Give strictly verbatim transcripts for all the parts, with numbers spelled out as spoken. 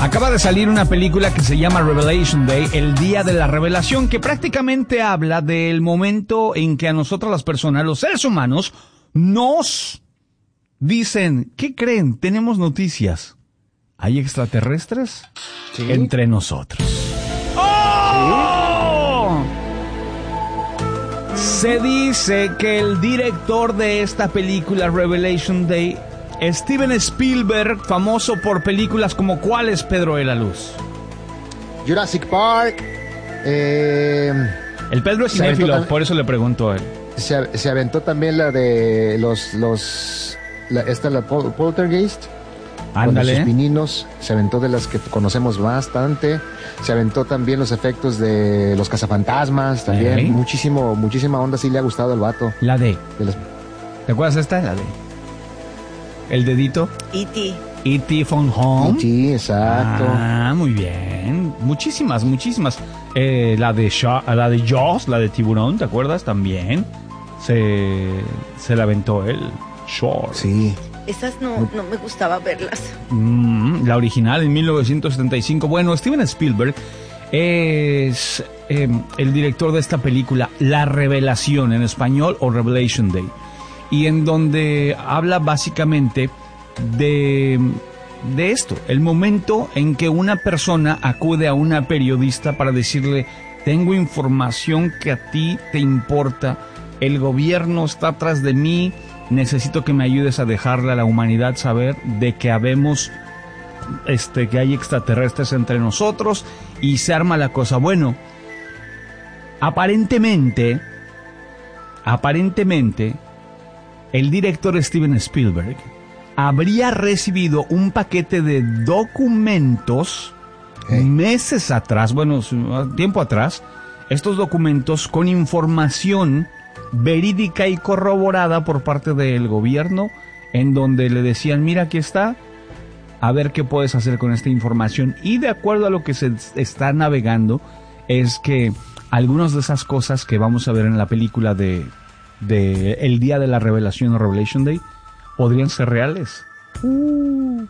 Acaba de salir una película que se llama Revelation Day, el día de la revelación, que prácticamente habla del momento en que a nosotros las personas, los seres humanos, nos dicen, ¿qué creen? Tenemos noticias. ¿Hay extraterrestres? ¿Sí? Entre nosotros. ¡Oh! ¿Sí? Se dice que el director de esta película, Revelation Day, Steven Spielberg, famoso por películas como ¿cuáles, Pedro de la Luz? Jurassic Park. Eh, el Pedro es cinéfilo, por eso le pregunto a él. Se, se aventó también la de los... los la, esta la Pol, Poltergeist. Ándale. Con sus pininos. Se aventó de las que conocemos bastante. Se aventó también los efectos de los cazafantasmas. También. ¿Eh? Muchísimo, muchísima onda. Sí le ha gustado al vato. La de... de las... ¿Te acuerdas de esta? La de... El dedito. E T E T Phone Home. E T, exacto. Ah, muy bien. Muchísimas, muchísimas. Eh, la de Shaw, la de Jaws, la de Tiburón, ¿te acuerdas? También. Se, se la aventó él. Shaw. Sí. Esas no, no me gustaba verlas. Mm, la original en mil novecientos setenta y cinco. Bueno, Steven Spielberg es eh, el director de esta película, La Revelación en español, o Revelation Day. Y en donde habla básicamente de, de esto, el momento en que una persona acude a una periodista para decirle, tengo información que a ti te importa, el gobierno está atrás de mí, necesito que me ayudes a dejarle a la humanidad saber de que habemos, este, que hay extraterrestres entre nosotros, y se arma la cosa. Bueno, aparentemente, aparentemente, el director Steven Spielberg habría recibido un paquete de documentos hey. meses atrás, bueno, tiempo atrás, estos documentos con información verídica y corroborada por parte del gobierno, en donde le decían, mira, aquí está, a ver qué puedes hacer con esta información. Y de acuerdo a lo que se está navegando, es que algunas de esas cosas que vamos a ver en la película de... de el día de la revelación o Revelation Day podrían ser reales. Uh.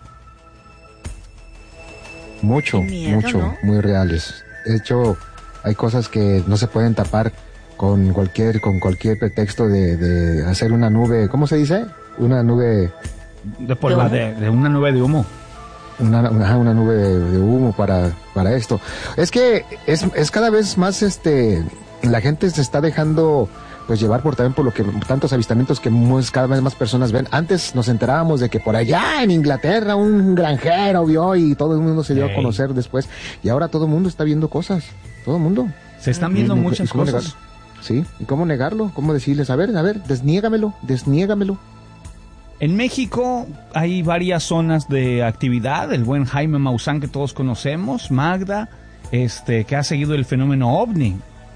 Mucho, miedo, mucho, ¿no? Muy reales. De hecho, hay cosas que no se pueden tapar con cualquier con cualquier pretexto de, de hacer una nube, ¿cómo se dice? Una nube de polva, de, de una nube de humo. Una, una, una nube de, de humo para para esto. Es que es es cada vez más este la gente se está dejando pues llevar por también por lo que tantos avistamientos que muy, cada vez más personas ven. Antes nos enterábamos de que por allá en Inglaterra un granjero vio y todo el mundo se dio hey. a conocer después, y ahora todo el mundo está viendo cosas, todo el mundo. Se están viendo ¿Y, muchas y cómo cosas. Negarlo? Sí, ¿y cómo negarlo? ¿Cómo decirles, a ver, a ver, desniégamelo, desniégamelo? En México hay varias zonas de actividad, el buen Jaime Maussan que todos conocemos, Magda, este, que ha seguido el fenómeno ovni.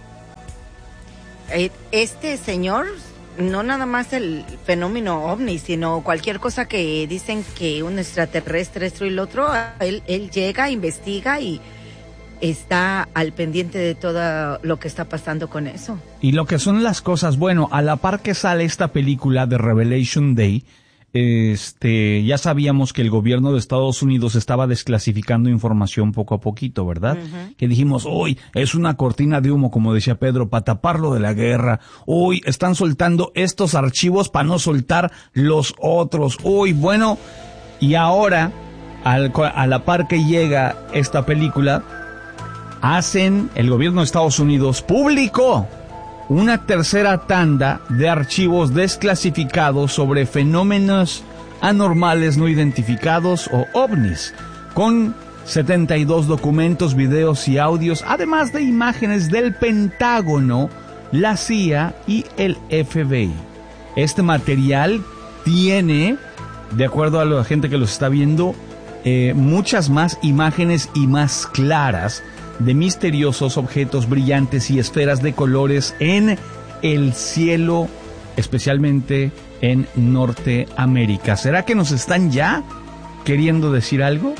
Este señor, no nada más el fenómeno ovni, sino cualquier cosa que dicen que un extraterrestre, esto y lo otro, él, él llega, investiga y está al pendiente de todo lo que está pasando con eso. Y lo que son las cosas, bueno, a la par que sale esta película de Revelation Day, este, ya sabíamos que el gobierno de Estados Unidos estaba desclasificando información poco a poquito, ¿verdad? Uh-huh. Que dijimos, uy, es una cortina de humo, como decía Pedro, para taparlo de la guerra. Uy, están soltando estos archivos para no soltar los otros. Uy, bueno, y ahora, al, a la par que llega esta película, hacen, el gobierno de Estados Unidos publicó una tercera tanda de archivos desclasificados sobre fenómenos anormales no identificados o ovnis, con setenta y dos documentos, videos y audios, además de imágenes del Pentágono, la C I A y el F B I. Este material tiene, de acuerdo a la gente que los está viendo, eh, muchas más imágenes y más claras de misteriosos objetos brillantes y esferas de colores en el cielo, especialmente en Norteamérica. ¿Será que nos están ya queriendo decir algo?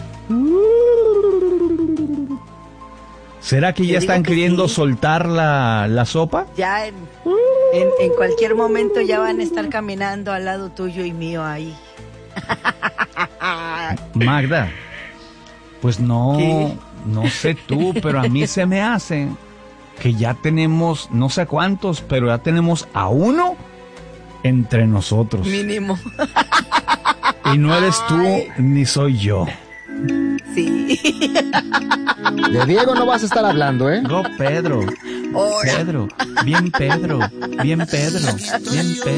¿Será que ya están que queriendo sí. soltar la, la sopa? Ya en, en, en cualquier momento ya van a estar caminando al lado tuyo y mío ahí. Magda, Pues no, ¿Qué? no sé tú, pero a mí se me hace que ya tenemos, no sé cuántos, pero ya tenemos a uno entre nosotros. Mínimo. Y no eres tú Ay. ni soy yo. Sí. De Diego no vas a estar hablando, ¿eh? No, Pedro. Ahora. Pedro. Bien Pedro. Bien Pedro. Bien Pedro.